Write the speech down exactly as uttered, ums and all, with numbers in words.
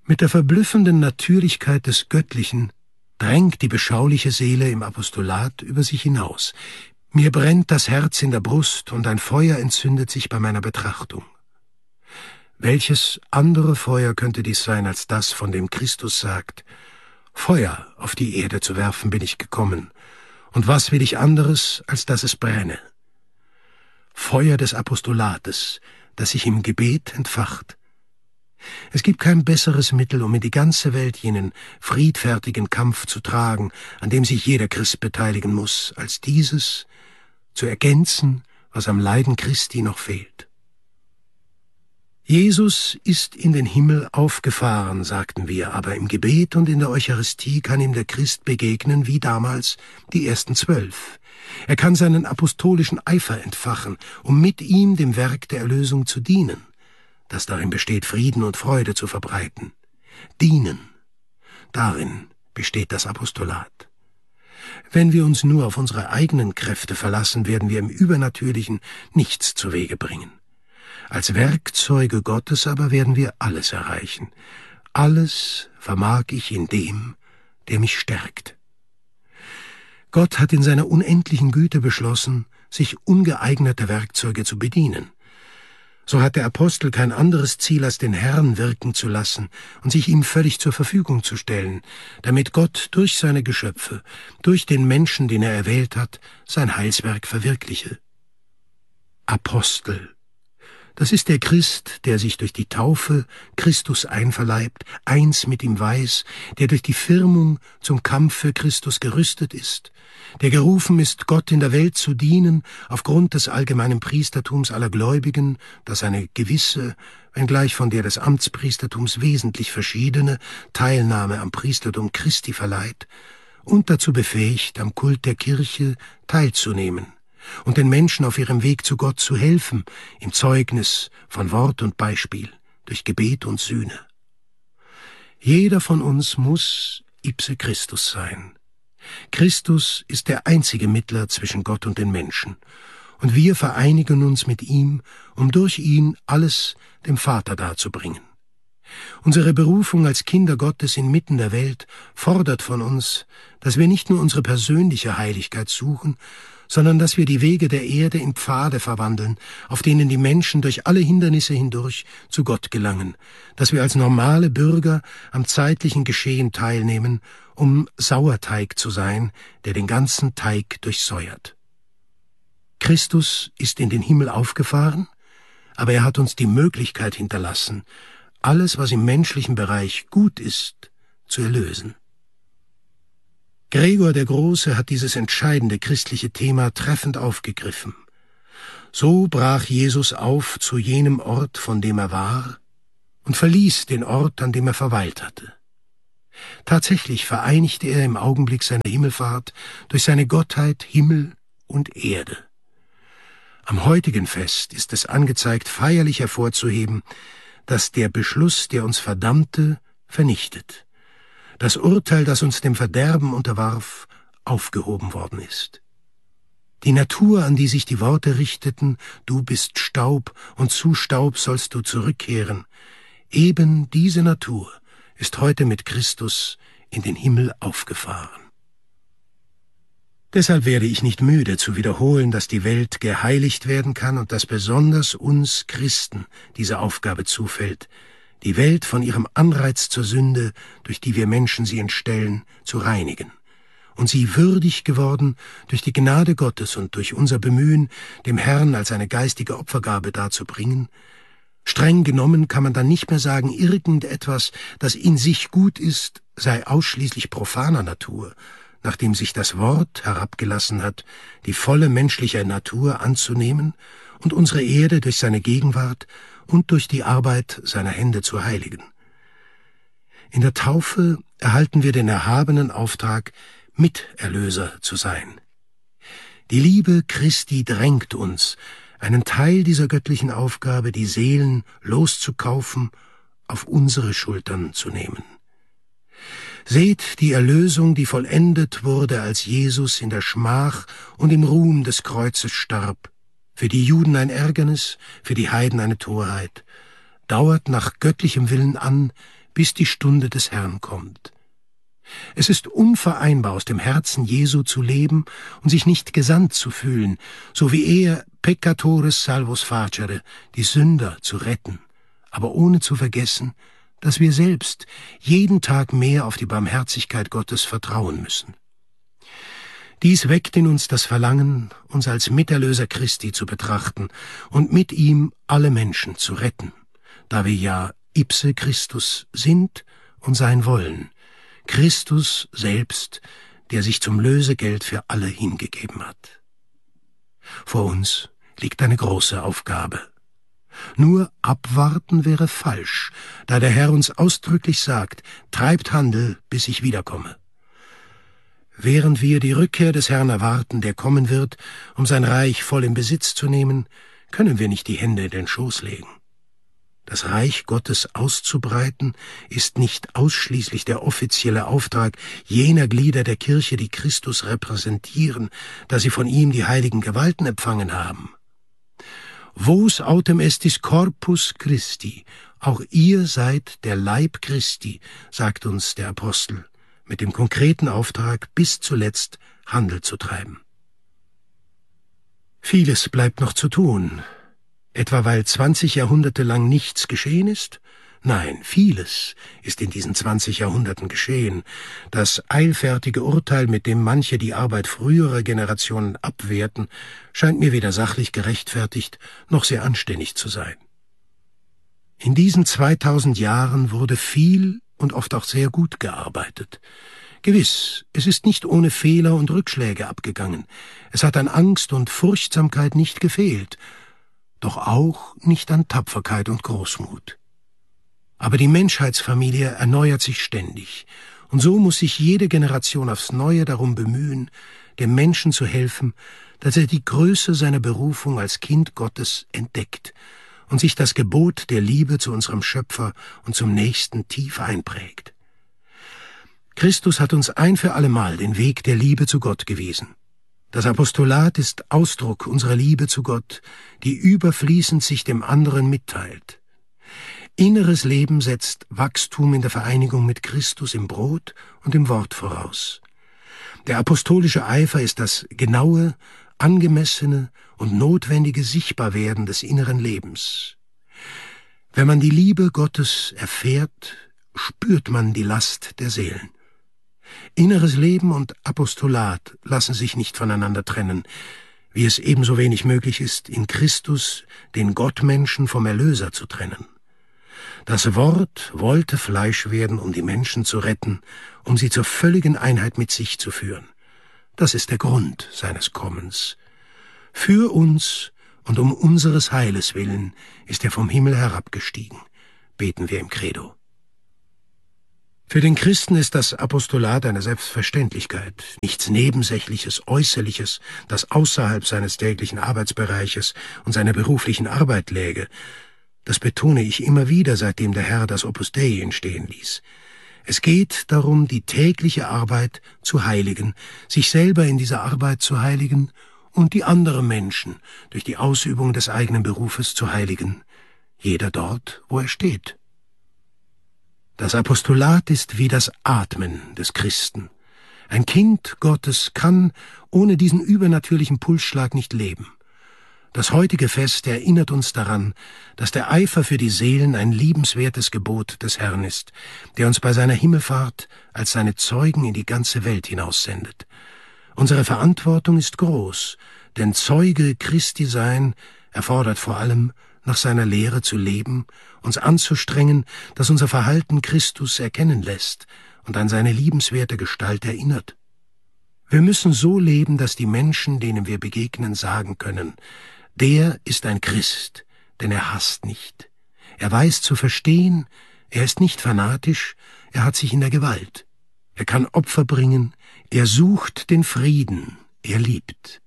Mit der verblüffenden Natürlichkeit des Göttlichen drängt die beschauliche Seele im Apostolat über sich hinaus. Mir brennt das Herz in der Brust und ein Feuer entzündet sich bei meiner Betrachtung. Welches andere Feuer könnte dies sein als das, von dem Christus sagt: Feuer auf die Erde zu werfen bin ich gekommen, und was will ich anderes, als dass es brenne? Feuer des Apostolates, das sich im Gebet entfacht. Es gibt kein besseres Mittel, um in die ganze Welt jenen friedfertigen Kampf zu tragen, an dem sich jeder Christ beteiligen muss, als dieses zu ergänzen, was am Leiden Christi noch fehlt. Jesus ist in den Himmel aufgefahren, sagten wir, aber im Gebet und in der Eucharistie kann ihm der Christ begegnen wie damals die ersten zwölf. Er kann seinen apostolischen Eifer entfachen, um mit ihm dem Werk der Erlösung zu dienen, das darin besteht, Frieden und Freude zu verbreiten. Dienen, darin besteht das Apostolat. Wenn wir uns nur auf unsere eigenen Kräfte verlassen, werden wir im Übernatürlichen nichts zuwege bringen. Als Werkzeuge Gottes aber werden wir alles erreichen. Alles vermag ich in dem, der mich stärkt. Gott hat in seiner unendlichen Güte beschlossen, sich ungeeigneter Werkzeuge zu bedienen. So hat der Apostel kein anderes Ziel, als den Herrn wirken zu lassen und sich ihm völlig zur Verfügung zu stellen, damit Gott durch seine Geschöpfe, durch den Menschen, den er erwählt hat, sein Heilswerk verwirkliche. Apostel. Das ist der Christ, der sich durch die Taufe Christus einverleibt, eins mit ihm weiß, der durch die Firmung zum Kampf für Christus gerüstet ist, der gerufen ist, Gott in der Welt zu dienen, aufgrund des allgemeinen Priestertums aller Gläubigen, das eine gewisse, wenngleich von der des Amtspriestertums wesentlich verschiedene, Teilnahme am Priestertum Christi verleiht und dazu befähigt, am Kult der Kirche teilzunehmen und den Menschen auf ihrem Weg zu Gott zu helfen, im Zeugnis von Wort und Beispiel, durch Gebet und Sühne. Jeder von uns muss ipse Christus sein. Christus ist der einzige Mittler zwischen Gott und den Menschen, und wir vereinigen uns mit ihm, um durch ihn alles dem Vater darzubringen. Unsere Berufung als Kinder Gottes inmitten der Welt fordert von uns, dass wir nicht nur unsere persönliche Heiligkeit suchen, sondern dass wir die Wege der Erde in Pfade verwandeln, auf denen die Menschen durch alle Hindernisse hindurch zu Gott gelangen, dass wir als normale Bürger am zeitlichen Geschehen teilnehmen, um Sauerteig zu sein, der den ganzen Teig durchsäuert. Christus ist in den Himmel aufgefahren, aber er hat uns die Möglichkeit hinterlassen, alles, was im menschlichen Bereich gut ist, zu erlösen. Gregor der Große hat dieses entscheidende christliche Thema treffend aufgegriffen. So brach Jesus auf zu jenem Ort, von dem er war, und verließ den Ort, an dem er verweilt hatte. Tatsächlich vereinigte er im Augenblick seiner Himmelfahrt durch seine Gottheit Himmel und Erde. Am heutigen Fest ist es angezeigt, feierlich hervorzuheben, dass der Beschluss, der uns verdammte, vernichtet. Das Urteil, das uns dem Verderben unterwarf, aufgehoben worden ist. Die Natur, an die sich die Worte richteten, du bist Staub und zu Staub sollst du zurückkehren, eben diese Natur ist heute mit Christus in den Himmel aufgefahren. Deshalb werde ich nicht müde zu wiederholen, dass die Welt geheiligt werden kann und dass besonders uns Christen diese Aufgabe zufällt, die Welt von ihrem Anreiz zur Sünde, durch die wir Menschen sie entstellen, zu reinigen, und sie würdig geworden durch die Gnade Gottes und durch unser Bemühen, dem Herrn als eine geistige Opfergabe darzubringen. Streng genommen kann man dann nicht mehr sagen, irgendetwas, das in sich gut ist, sei ausschließlich profaner Natur, nachdem sich das Wort herabgelassen hat, die volle menschliche Natur anzunehmen und unsere Erde durch seine Gegenwart und durch die Arbeit seiner Hände zu heiligen. In der Taufe erhalten wir den erhabenen Auftrag, Miterlöser zu sein. Die Liebe Christi drängt uns, einen Teil dieser göttlichen Aufgabe, die Seelen loszukaufen, auf unsere Schultern zu nehmen. Seht die Erlösung, die vollendet wurde, als Jesus in der Schmach und im Ruhm des Kreuzes starb. Für die Juden ein Ärgernis, für die Heiden eine Torheit. Dauert nach göttlichem Willen an, bis die Stunde des Herrn kommt. Es ist unvereinbar, aus dem Herzen Jesu zu leben und sich nicht gesandt zu fühlen, so wie er, peccatores salvos facere, die Sünder zu retten, aber ohne zu vergessen, dass wir selbst jeden Tag mehr auf die Barmherzigkeit Gottes vertrauen müssen. Dies weckt in uns das Verlangen, uns als Miterlöser Christi zu betrachten und mit ihm alle Menschen zu retten, da wir ja ipse Christus sind und sein wollen, Christus selbst, der sich zum Lösegeld für alle hingegeben hat. Vor uns liegt eine große Aufgabe. Nur abwarten wäre falsch, da der Herr uns ausdrücklich sagt, treibt Handel, bis ich wiederkomme. Während wir die Rückkehr des Herrn erwarten, der kommen wird, um sein Reich voll in Besitz zu nehmen, können wir nicht die Hände in den Schoß legen. Das Reich Gottes auszubreiten ist nicht ausschließlich der offizielle Auftrag jener Glieder der Kirche, die Christus repräsentieren, da sie von ihm die heiligen Gewalten empfangen haben. Vos autem estis corpus Christi, auch ihr seid der Leib Christi, sagt uns der Apostel, mit dem konkreten Auftrag, bis zuletzt Handel zu treiben. Vieles bleibt noch zu tun, etwa weil zwanzig Jahrhunderte lang nichts geschehen ist? Nein, vieles ist in diesen zwanzig Jahrhunderten geschehen. Das eilfertige Urteil, mit dem manche die Arbeit früherer Generationen abwerten, scheint mir weder sachlich gerechtfertigt noch sehr anständig zu sein. In diesen zweitausend Jahren wurde viel und oft auch sehr gut gearbeitet. Gewiss, es ist nicht ohne Fehler und Rückschläge abgegangen. Es hat an Angst und Furchtsamkeit nicht gefehlt, doch auch nicht an Tapferkeit und Großmut. Aber die Menschheitsfamilie erneuert sich ständig, und so muss sich jede Generation aufs Neue darum bemühen, dem Menschen zu helfen, dass er die Größe seiner Berufung als Kind Gottes entdeckt und sich das Gebot der Liebe zu unserem Schöpfer und zum Nächsten tief einprägt. Christus hat uns ein für allemal den Weg der Liebe zu Gott gewiesen. Das Apostolat ist Ausdruck unserer Liebe zu Gott, die überfließend sich dem anderen mitteilt. Inneres Leben setzt Wachstum in der Vereinigung mit Christus im Brot und im Wort voraus. Der apostolische Eifer ist das genaue, angemessene und notwendige Sichtbarwerden des inneren Lebens. Wenn man die Liebe Gottes erfährt, spürt man die Last der Seelen. Inneres Leben und Apostolat lassen sich nicht voneinander trennen, wie es ebenso wenig möglich ist, in Christus den Gottmenschen vom Erlöser zu trennen. Das Wort wollte Fleisch werden, um die Menschen zu retten, um sie zur völligen Einheit mit sich zu führen. Das ist der Grund seines Kommens. Für uns und um unseres Heiles willen ist er vom Himmel herabgestiegen, beten wir im Credo. Für den Christen ist das Apostolat eine Selbstverständlichkeit, nichts Nebensächliches, Äußerliches, das außerhalb seines täglichen Arbeitsbereiches und seiner beruflichen Arbeit läge. Das betone ich immer wieder, seitdem der Herr das Opus Dei entstehen ließ. Es geht darum, die tägliche Arbeit zu heiligen, sich selber in dieser Arbeit zu heiligen und die anderen Menschen durch die Ausübung des eigenen Berufes zu heiligen, jeder dort, wo er steht. Das Apostolat ist wie das Atmen des Christen. Ein Kind Gottes kann ohne diesen übernatürlichen Pulsschlag nicht leben. Das heutige Fest erinnert uns daran, dass der Eifer für die Seelen ein liebenswertes Gebot des Herrn ist, der uns bei seiner Himmelfahrt als seine Zeugen in die ganze Welt hinaussendet. Unsere Verantwortung ist groß, denn Zeuge Christi sein erfordert vor allem, nach seiner Lehre zu leben, uns anzustrengen, dass unser Verhalten Christus erkennen lässt und an seine liebenswerte Gestalt erinnert. Wir müssen so leben, dass die Menschen, denen wir begegnen, sagen können, der ist ein Christ, denn er hasst nicht. Er weiß zu verstehen, er ist nicht fanatisch, er hat sich in der Gewalt. Er kann Opfer bringen, er sucht den Frieden, er liebt.